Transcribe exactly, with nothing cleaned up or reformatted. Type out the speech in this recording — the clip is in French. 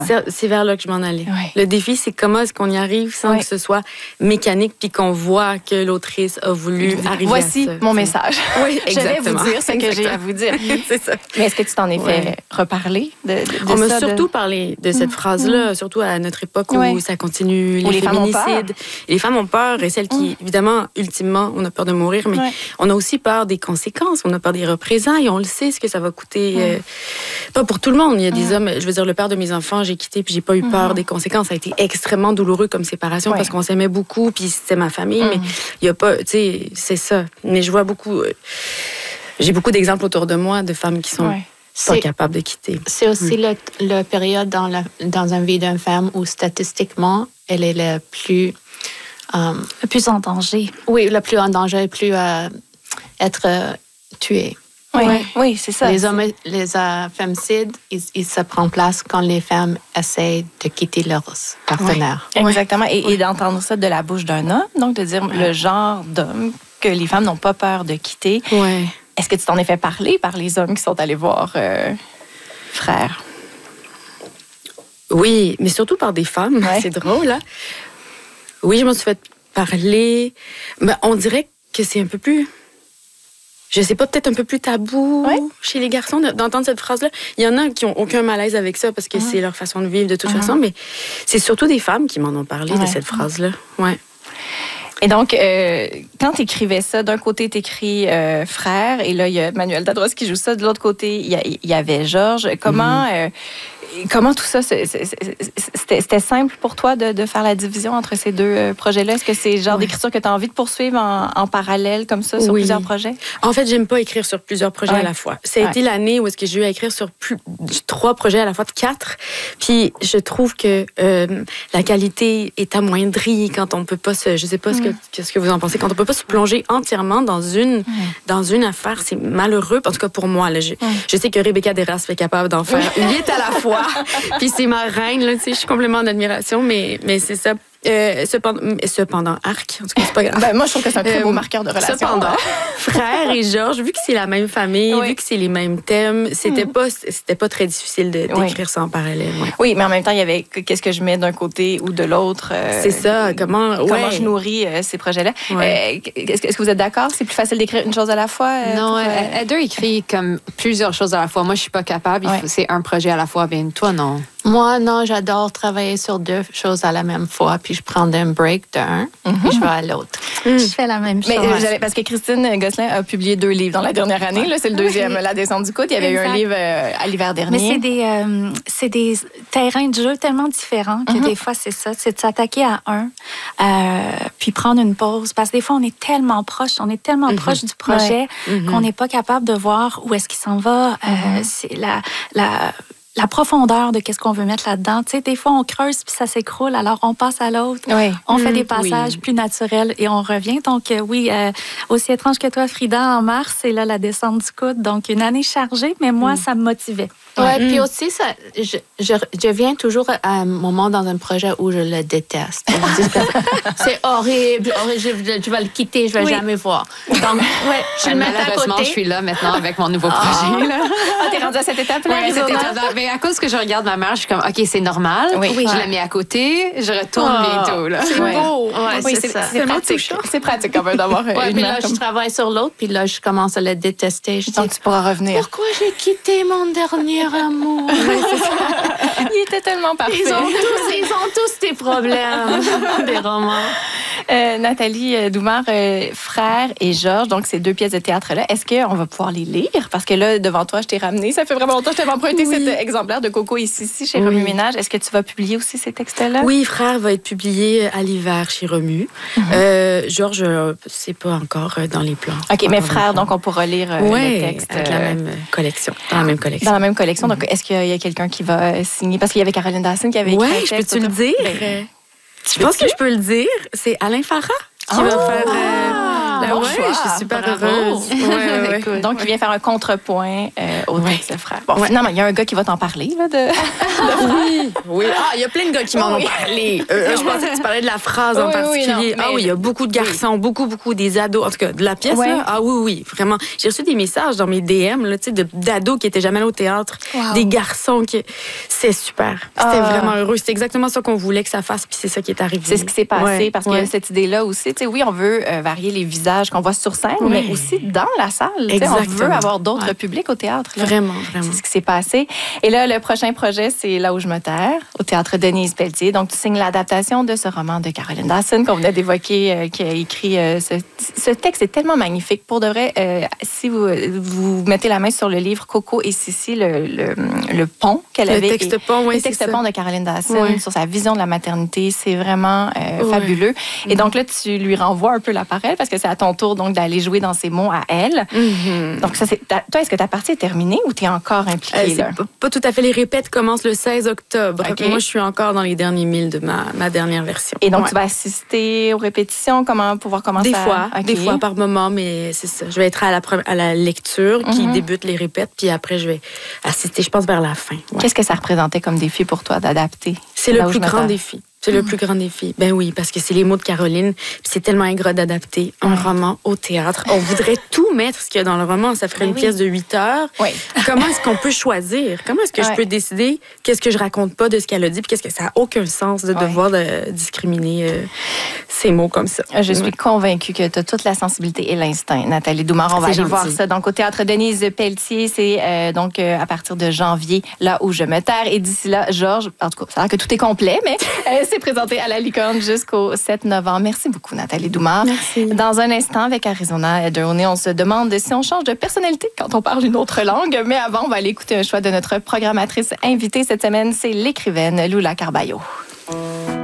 C'est, c'est vers là que je m'en allais. Ouais. Le défi, c'est comment est-ce qu'on y arrive sans ouais. que ce soit mécanique puis qu'on voit que l'autrice a voulu arriver Voici à ça. mon message. Oui, exactement. Je vais vous dire ce que j'ai à vous dire. C'est ça. Mais est-ce que tu t'en es fait ouais. reparler de, de, de On ça, m'a surtout de... parlé de cette mmh. phrase-là, surtout à notre époque où ouais. ça continue, les, les féminicides. Les femmes ont peur, et celles qui, mmh. évidemment, ultimement, on a peur de mourir, mais ouais. on a aussi peur des conséquences, on a peur des représailles, on le sait ce que ça va coûter. Mmh. Euh, pas pour tout le monde. Il y a des mmh. hommes, je veux dire, le père de mes enfants, j'ai quitté, puis j'ai pas eu peur mmh. des conséquences. Ça a été extrêmement douloureux comme séparation ouais. parce qu'on s'aimait beaucoup, puis c'était ma famille, mmh. mais il y a pas, tu sais, c'est ça. Mais je vois beaucoup, euh, j'ai beaucoup d'exemples autour de moi de femmes qui sont ouais. pas c'est, capables de quitter. C'est aussi mmh. le, le période dans la dans une vie d'une femme où statistiquement, elle est la plus... Um, le plus en danger. Oui, le plus en danger, plus euh, être euh, tuée. Oui, ouais. oui, c'est ça. Les hommes, les euh, femicides, ils, ils se prennent place quand les femmes essayent de quitter leurs partenaires. Oui. Exactement. Et, et d'entendre ça de la bouche d'un homme, donc de dire ouais. le genre d'homme que les femmes n'ont pas peur de quitter. Ouais. Est-ce que tu t'en es fait parler par les hommes qui sont allés voir euh, Frère? Oui, mais surtout par des femmes. Ouais. C'est drôle, hein? Oui, je m'en suis fait parler. Mais on dirait que c'est un peu plus... Je sais pas, peut-être un peu plus tabou ouais. chez les garçons d'entendre cette phrase-là. Il y en a qui ont aucun malaise avec ça parce que mmh. c'est leur façon de vivre de toute mmh. façon, mais c'est surtout des femmes qui m'en ont parlé ouais. de cette phrase-là. Ouais. Et donc, euh, quand tu écrivais ça, d'un côté, tu écris euh, Frère, et là, il y a Manuel Tadros qui joue ça. De l'autre côté, il y, y avait Georges. Comment... Mmh. Euh, Comment tout ça, c'est, c'est, c'était, c'était simple pour toi de, de faire la division entre ces deux euh, projets-là? Est-ce que c'est le genre oui. d'écriture que tu as envie de poursuivre en, en parallèle, comme ça, sur oui. plusieurs projets? En fait, j'aime pas écrire sur plusieurs projets ouais. à la fois. Ça a ouais. été l'année où est-ce que j'ai eu à écrire sur plus, trois projets à la fois, de quatre. Puis je trouve que euh, la qualité est amoindrie quand on peut pas se... Je sais pas mm. ce, que, ce que vous en pensez. Quand on peut pas se plonger entièrement dans une, mm. dans une affaire, c'est malheureux. En tout cas, pour moi, là, je, mm. je sais que Rebecca Deras fait capable d'en faire huit à la fois. Puis c'est ma reine, là, tu sais, je suis complètement en admiration, mais, mais c'est ça. Euh, cependant, cependant, arc, en tout cas, c'est pas grave. Ben, moi, je trouve que c'est un très beau euh, marqueur de relation. Cependant, Frère et Georges, vu que c'est la même famille, oui. vu que c'est les mêmes thèmes, c'était mm. pas, c'était pas très difficile de, d'écrire oui. ça en parallèle. Ouais. Oui, mais en même temps, il y avait qu'est-ce que je mets d'un côté ou de l'autre. Euh, c'est ça, comment, comment ouais. je nourris euh, ces projets-là. Ouais. Euh, est-ce, que, est-ce que vous êtes d'accord? C'est plus facile d'écrire une chose à la fois? Euh, non, pour, Heather écrit comme plusieurs choses à la fois. Moi, je suis pas capable. Ouais. Faut, c'est un projet à la fois. Bien, toi, non. Moi, non, j'adore travailler sur deux choses à la même fois, puis je prends un break d'un, mm-hmm. puis je vais à l'autre. Mm. Je fais la même chose. Mais, j'avais, parce que Christine Gosselin a publié deux livres dans la dernière année. Là, c'est le deuxième, oui. La descente du coude. Il y avait exact. eu un livre euh, à l'hiver dernier. Mais c'est des, euh, c'est des terrains de jeu tellement différents que mm-hmm. des fois, c'est ça. C'est de s'attaquer à un, euh, puis prendre une pause. Parce que des fois, on est tellement proche, on est tellement mm-hmm. proche du projet ouais. mm-hmm. qu'on n'est pas capable de voir où est-ce qu'il s'en va. Mm-hmm. Euh, c'est la... la la profondeur de qu'est-ce qu'on veut mettre là-dedans. Tu sais, des fois, on creuse puis ça s'écroule, alors on passe à l'autre. Oui. On mmh, fait des passages oui. plus naturels et on revient. Donc, euh, oui, euh, aussi étrange que toi, Frida, en mars, c'est là la descente du coude. Donc, une année chargée, mais moi, mmh. ça me motivait. Oui, mmh. puis aussi, ça, je, je, je viens toujours à un moment dans un projet où je le déteste. Je dis que c'est horrible, horrible je, je vais le quitter, je ne vais oui. jamais voir. Donc, ouais, je le mets à côté. Je suis là maintenant avec mon nouveau projet. Là. Ah, t'es rendue à cette étape-là? Oui, cette étape-là. Mais à cause que je regarde ma mère, je suis comme, OK, c'est normal. Oui. Oui. Je la mets à côté, je retourne oh, bientôt. Là. C'est ouais. beau. Ouais, oui, c'est, c'est, ça. c'est, c'est pratique. C'est pratique quand même d'avoir ouais, une puis là, comme... je travaille sur l'autre, puis là, je commence à le détester. Je Donc, dis, tu pourras revenir. Pourquoi j'ai quitté mon dernier amour? Il était tellement parfait. Ils ont tous, ils ont tous des problèmes, des romans. Euh, Nathalie Doumar, euh, Frère et Georges, donc ces deux pièces de théâtre-là, est-ce qu'on va pouvoir les lire? Parce que là, devant toi, je t'ai ramené. Ça fait vraiment longtemps que je t'avais emprunté oui. cet exemplaire de Coco et Sissi chez oui. Remue Ménage. Est-ce que tu vas publier aussi ces textes-là? Oui, Frère va être publié à l'hiver chez Remue. Mm-hmm. Euh, Georges, euh, c'est pas encore dans les plans. OK, mais Frère, donc on pourra lire euh, ouais, le texte. Avec la même collection. Dans la même collection. Dans la même collection. Mm-hmm. Donc, est-ce qu'il y a quelqu'un qui va signer? Parce qu'il y avait Caroline Dawson qui avait écrit. Oui, je peux-tu le dire? Ben, je pense que je peux le dire. C'est Alain Farah qui oh! va faire... Euh, Ben bon ouais, choix. je suis super Bravo. heureuse. Ouais, ouais, ouais. Donc, il vient faire un contrepoint euh, au Ouais. texte de frère. Bon, Ouais. finalement, il y a un gars qui va t'en parler, là, de... Oui, oui. Ah, il y a plein de gars qui m'en Oui. ont parlé. Euh, je pensais que tu parlais de la phrase en Oui, oui, particulier. non, ah mais- oui, il y a beaucoup de garçons, beaucoup, beaucoup des ados. En tout cas, de la pièce, Ouais. là. Ah oui, oui, vraiment. J'ai reçu des messages dans mes D M, là, tu sais, de- d'ados qui étaient jamais allés au théâtre. Wow. Des garçons qui... C'est super. C'était Ah. vraiment heureux. C'était exactement ça qu'on voulait que ça fasse, puis c'est ça qui est arrivé. C'est ce qui s'est passé, Ouais, parce ouais. que cette idée-là aussi, tu sais, oui, on veut euh, varier les visages qu'on voit sur scène, Ouais. mais aussi dans la salle. Tu sais, on veut Exactement. avoir d'autres Ouais. publics au théâtre. là. Vraiment, vraiment. C'est ce qui s'est passé. Et là, le prochain projet, c'est Là où je me terre, au théâtre Denise Pelletier. Donc, tu signes l'adaptation de ce roman de Caroline Dawson qu'on venait d'évoquer, euh, qui a écrit euh, ce, ce texte est tellement magnifique. Pour de vrai, euh, si vous, vous mettez la main sur le livre Coco et Sissi, le, le, le pont qu'elle Le avait. texte et- pont, oui, Le c'est texte ça. pont de Caroline Dawson Ouais. sur sa vision de la maternité, c'est vraiment euh, Ouais. fabuleux. Et donc là, tu lui renvoies un peu la parole parce que c'est à ton tour donc d'aller jouer dans ses mots à elle. Mhm. Donc ça, c'est ta- toi, est-ce que ta partie est terminée ou tu es encore Euh, impliquée c'est là? pas, pas tout à fait. Les répètes commencent le seize octobre. OK. Moi, je suis encore dans les derniers milles de ma, ma dernière version. Et donc, Ouais. tu vas assister aux répétitions, comment pouvoir commencer Des à... fois, OK. des fois par moment, mais c'est ça. Je vais être à la, pre- à la lecture qui Mhm. débute les répètes, puis après, je vais assister, je pense, vers la fin. Ouais. Qu'est-ce que ça représentait comme défi pour toi d'adapter? C'est Là le où plus je me grand terre? défi. C'est le plus grand défi. Ben oui, parce que c'est les mots de Caroline. Puis c'est tellement ingrat d'adapter un roman au théâtre. On voudrait tout mettre ce qu'il y a dans le roman. Ça ferait Ben une oui. pièce de huit heures. Oui. Comment est-ce qu'on peut choisir? Comment est-ce que Ouais. je peux décider qu'est-ce que je raconte pas de ce qu'elle a dit? Puis qu'est-ce que ça n'a aucun sens de Ouais. devoir de discriminer euh, ces mots comme ça? Je suis convaincue que tu as toute la sensibilité et l'instinct, Nathalie Doumar. On va C'est aller voir gentil. ça donc au théâtre Denise Pelletier. C'est euh, donc euh, à partir de janvier, Là où je me terre. Et d'ici là, Georges, en tout cas, ça a l'air que tout est complet, mais euh, c'est présenté à la Licorne jusqu'au sept novembre. Merci beaucoup, Nathalie Doumar. Merci. Dans un instant, avec Arizona Ederney, on se demande si on change de personnalité quand on parle une autre langue. Mais avant, on va aller écouter un choix de notre programmatrice invitée cette semaine. C'est l'écrivaine Lula Carballo.